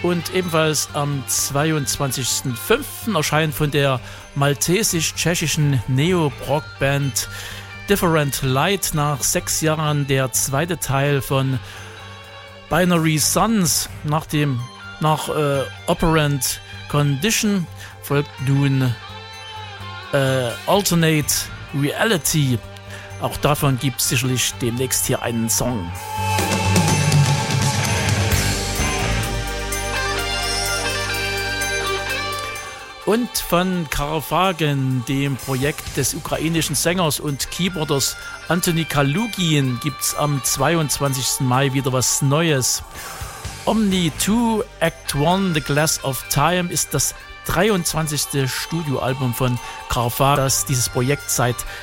Und ebenfalls am 22.05. erscheint von der maltesisch-tschechischen Neo-Rock-Band Different Light nach 6 Jahren der zweite Teil von Binary Suns. Nach Operant Condition folgt nun Alternate Reality. Auch davon gibt es sicherlich demnächst hier einen Song. Und von Karphagen, dem Projekt des ukrainischen Sängers und Keyboarders Antoni Kalugin, gibt es am 22. Mai wieder was Neues. Omni 2 Act 1 The Glass of Time ist das 23. Studioalbum von Karphagen, das dieses Projekt seit